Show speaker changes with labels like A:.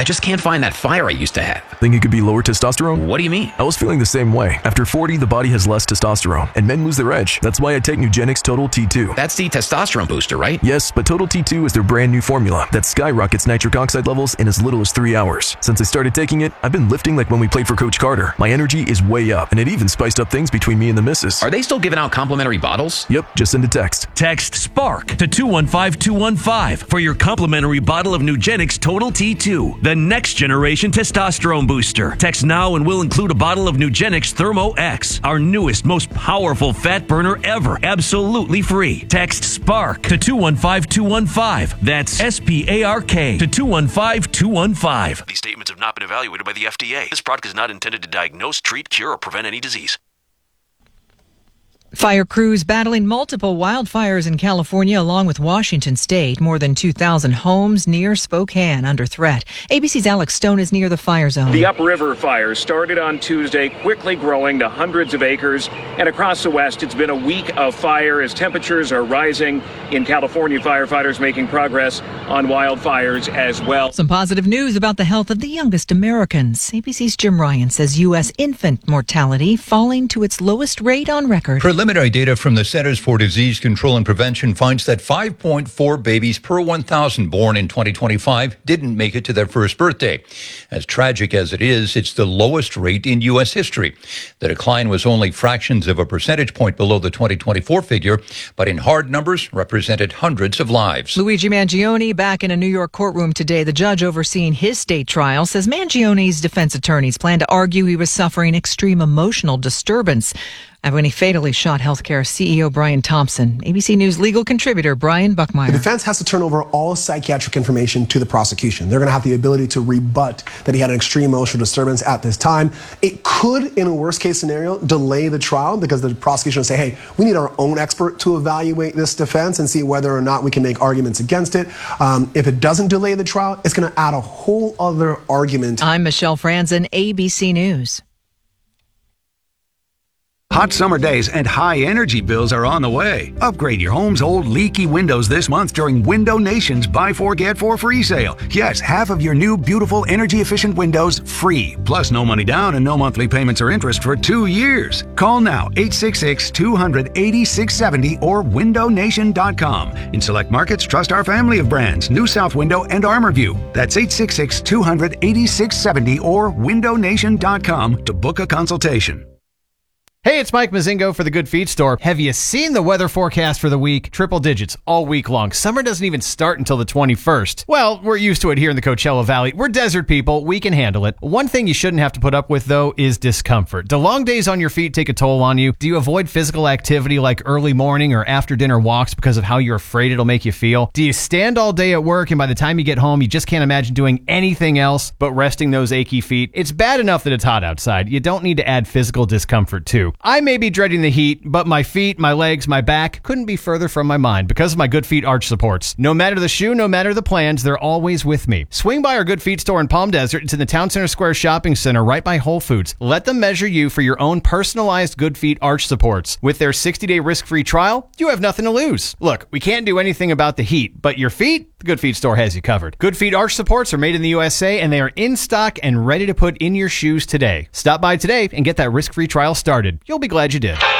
A: just can't find that fire I used to have.
B: Think it could be lower testosterone?
A: What do you mean?
B: I was feeling the same way. After 40, the body has less testosterone, and men lose their edge. That's why I take Nugenix Total T2.
A: That's the testosterone booster, right?
B: Yes, but Total T2 is their brand new formula that skyrockets nitric oxide levels in as little as 3 hours. Since I started taking it, I've been lifting like when we played for Coach Carter. My energy is way up, and it even spiced up things between me and the missus.
A: Are they still giving out complimentary bottles?
B: Yep, just send a text.
C: Text SPARK to 215-215 for your complimentary bottle of Nugenix Total T2, the next generation testosterone booster. Text now and we'll include a bottle of Nugenix Thermo X, our newest, most powerful fat burner ever, absolutely free. Text SPARK to 215-215. That's SPARK to 215-215. These statements have not been evaluated by the FDA. This product is not intended to diagnose, treat, cure, or prevent any disease.
D: Fire crews battling multiple wildfires in California along with Washington State. More than 2,000 homes near Spokane under threat. ABC's Alex Stone is near the fire zone.
E: The upriver fire started on Tuesday, quickly growing to hundreds of acres. And across the West, it's been a week of fire as temperatures are rising. In California, firefighters making progress on wildfires as well.
D: Some positive news about the health of the youngest Americans. ABC's Jim Ryan says U.S. infant mortality falling to its lowest rate on record.
F: Preliminary data from the Centers for Disease Control and Prevention finds that 5.4 babies per 1,000 born in 2025 didn't make it to their first birthday. As tragic as it is, it's the lowest rate in U.S. history. The decline was only fractions of a percentage point below the 2024 figure, but in hard numbers represented hundreds of lives.
D: Luigi Mangione back in a New York courtroom today. The judge overseeing his state trial says Mangione's defense attorneys plan to argue he was suffering extreme emotional disturbance when he fatally shot healthcare CEO Brian Thompson. ABC News legal contributor Brian Buckmeyer.
G: The defense has to turn over all psychiatric information to the prosecution. They're going to have the ability to rebut that he had an extreme emotional disturbance at this time. It could, in a worst case scenario, delay the trial because the prosecution will say, hey, we need our own expert to evaluate this defense and see whether or not we can make arguments against it. If it doesn't delay the trial, it's going to add a whole other argument.
D: I'm Michelle Franzen, ABC News.
H: Hot summer days and high energy bills are on the way. Upgrade your home's old leaky windows this month during Window Nation's Buy 4 Get 4 free sale. Yes, half of your new beautiful energy efficient windows free. Plus no money down and no monthly payments or interest for 2 years. Call now 866-200-8670 or windownation.com. In select markets, trust our family of brands, New South Window and ArmorView. That's 866-200-8670 or windownation.com to book a consultation.
I: Hey, it's Mike Mazingo for the Good Feet Store. Have you seen the weather forecast for the week? Triple digits all week long. Summer doesn't even start until the 21st. Well, we're used to it here in the Coachella Valley. We're desert people. We can handle it. One thing you shouldn't have to put up with, though, is discomfort. Do long days on your feet take a toll on you? Do you avoid physical activity like early morning or after dinner walks because of how you're afraid it'll make you feel? Do you stand all day at work and by the time you get home, you just can't imagine doing anything else but resting those achy feet? It's bad enough that it's hot outside. You don't need to add physical discomfort, too. I may be dreading the heat, but my feet, my legs, my back couldn't be further from my mind because of my Good Feet arch supports. No matter the shoe, no matter the plans, they're always with me. Swing by our Good Feet store in Palm Desert. It's in the Town Center Square Shopping Center right by Whole Foods. Let them measure you for your own personalized Good Feet arch supports. With their 60-day risk-free trial, you have nothing to lose. Look, we can't do anything about the heat, but your feet? The Good Feet store has you covered. Good Feet arch supports are made in the USA and they are in stock and ready to put in your shoes today. Stop by today and get that risk-free trial started. You'll be glad you did.